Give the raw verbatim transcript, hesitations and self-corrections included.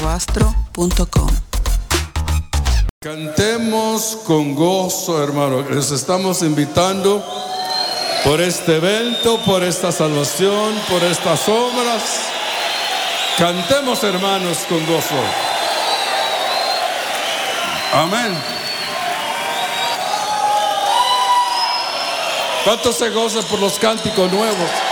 astro punto com. Cantemos con gozo, hermano. Les estamos invitando por este evento, por esta salvación, por estas obras. Cantemos, hermanos, con gozo. Amén. ¿Cuántos se gozan por los cánticos nuevos?